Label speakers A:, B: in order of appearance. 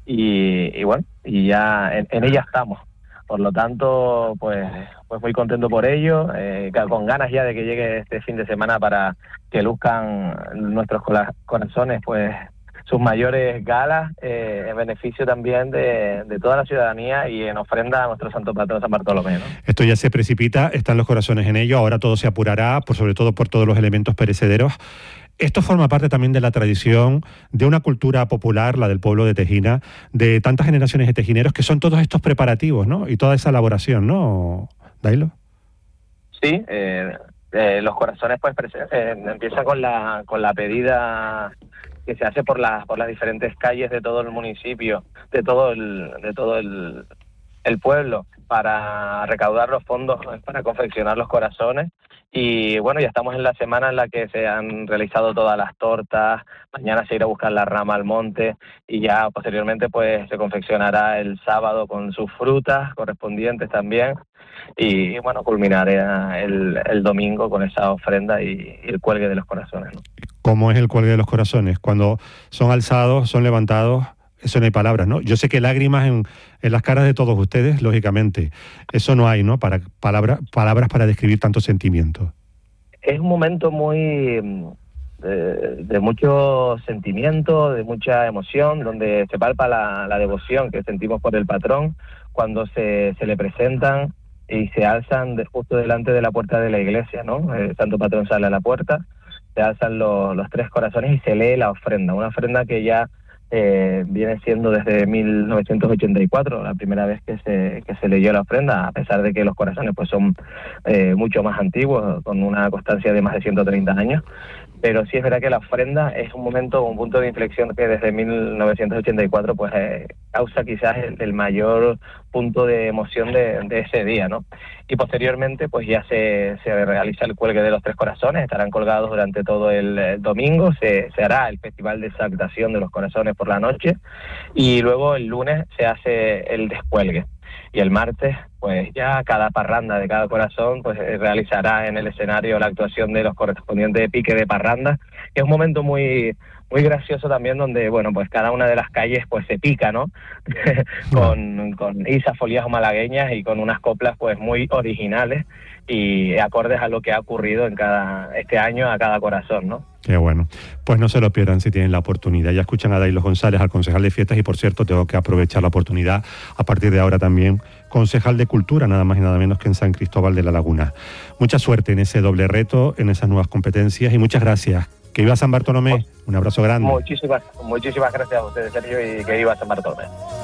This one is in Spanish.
A: y bueno, y ya en ella estamos. Por lo tanto, pues muy contento por ello, con ganas ya de que llegue este fin de semana para que luzcan nuestros corazones, pues sus mayores galas, en beneficio también de toda la ciudadanía y en ofrenda a nuestro santo patrón San Bartolomé, ¿no?
B: Esto ya se precipita, están los corazones en ello, ahora todo se apurará, sobre todo por todos los elementos perecederos. Esto forma parte también de la tradición, de una cultura popular, la del pueblo de Tejina, de tantas generaciones de tejineros, que son todos estos preparativos, ¿no? Y toda esa elaboración, ¿no, Dailo?
A: Sí, los corazones pues empiezan con la pedida que se hace por las diferentes calles de todo el municipio, de todo el pueblo, para recaudar los fondos para confeccionar los corazones. Y bueno, ya estamos en la semana en la que se han realizado todas las tortas, mañana se irá a buscar la rama al monte y ya posteriormente pues se confeccionará el sábado con sus frutas correspondientes también, y bueno, culminará el domingo con esa ofrenda y el cuelgue de los corazones, ¿no?
B: ¿Cómo es el cuelgue de los corazones? Cuando son alzados, son levantados, eso no hay palabras, ¿no? Yo sé que lágrimas en las caras de todos ustedes, lógicamente. Eso no hay, ¿no? Palabras para describir tantos sentimientos.
A: Es un momento muy de mucho sentimiento, de mucha emoción, donde se palpa la devoción que sentimos por el patrón cuando se le presentan y se alzan justo delante de la puerta de la iglesia, ¿no? El santo patrón sale a la puerta, se alzan los tres corazones y se lee la ofrenda, una ofrenda que ya viene siendo desde 1984 la primera vez que se leyó la ofrenda, a pesar de que los corazones pues son mucho más antiguos, con una constancia de más de 130 años. Pero sí es verdad que la ofrenda es un punto de inflexión que desde 1984 pues causa quizás el mayor punto de emoción de ese día, ¿no? Y posteriormente pues ya se realiza el cuelgue de los tres corazones, estarán colgados durante todo el domingo, se hará el festival de exaltación de los corazones por la noche y luego el lunes se hace el descuelgue. Y el martes, pues ya cada parranda de cada corazón pues realizará en el escenario la actuación de los correspondientes pique de parranda, que es un momento muy gracioso también, donde bueno pues cada una de las calles pues se pica, ¿no? con isas folias malagueñas y con unas coplas pues muy originales y acordes a lo que ha ocurrido este año a cada corazón, ¿no?
B: Qué bueno. Pues no se lo pierdan si tienen la oportunidad. Ya escuchan a Dailo González, al concejal de fiestas, y por cierto tengo que aprovechar la oportunidad a partir de ahora también concejal de cultura, nada más y nada menos que en San Cristóbal de la Laguna. Mucha suerte en ese doble reto, en esas nuevas competencias y muchas gracias. Que viva San Bartolomé. Un abrazo grande.
A: Muchísimas gracias a ustedes, Sergio, y que viva San Bartolomé.